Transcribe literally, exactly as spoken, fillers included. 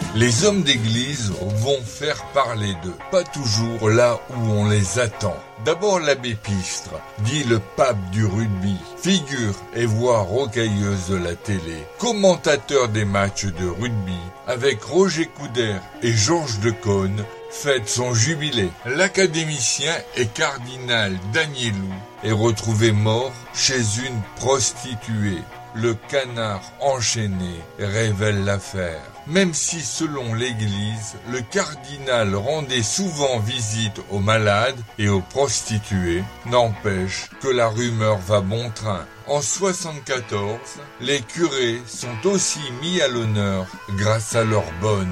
Les hommes d'église vont faire parler d'eux, pas toujours là où on les attend. D'abord l'abbé Pistre, dit le pape du rugby, figure et voix rocailleuse de la télé, commentateur des matchs de rugby, avec Roger Coudert et Georges Decaune, fête son jubilé. L'académicien et cardinal Danielou est retrouvé mort chez une prostituée. Le canard enchaîné révèle l'affaire. Même si, selon l'Église, le cardinal rendait souvent visite aux malades et aux prostituées, n'empêche que la rumeur va bon train. En soixante-quatorze, les curés sont aussi mis à l'honneur grâce à leur bonne